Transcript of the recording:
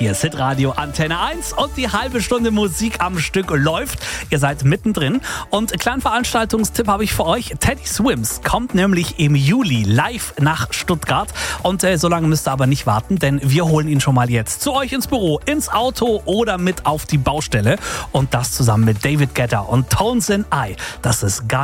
Hier ist Hitradio Antenne 1 und die halbe Stunde Musik am Stück läuft. Ihr seid mittendrin und kleinen Veranstaltungstipp habe ich für euch. Teddy Swims kommt nämlich im Juli live nach Stuttgart und so lange müsst ihr aber nicht warten, denn wir holen ihn schon mal jetzt zu euch ins Büro, ins Auto oder mit auf die Baustelle und das zusammen mit David Guetta und Tones and I. Das ist gar